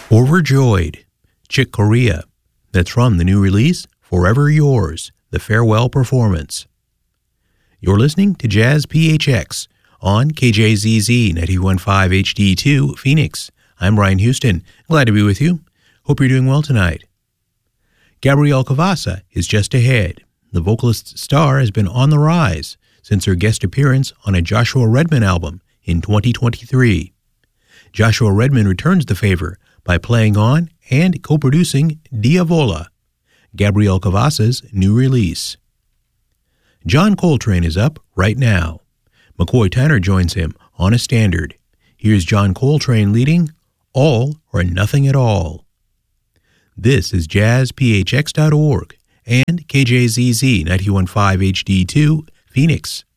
Overjoyed, Chick Corea. That's from the new release, Forever Yours, the farewell performance. You're listening to Jazz PHX on KJZZ 91.5 HD2 Phoenix. I'm Brian Houston. Glad to be with you. Hope you're doing well tonight. Gabrielle Cavassa is just ahead. The vocalist's star has been on the rise since her guest appearance on a Joshua Redman album in 2023. Joshua Redman returns the favor by playing on and co-producing Diavola, Gabrielle Cavassa's new release. John Coltrane is up right now. McCoy Tyner joins him on a standard. Here's John Coltrane leading All or Nothing at All. This is jazzphx.org and KJZZ 91.5 HD2 Phoenix.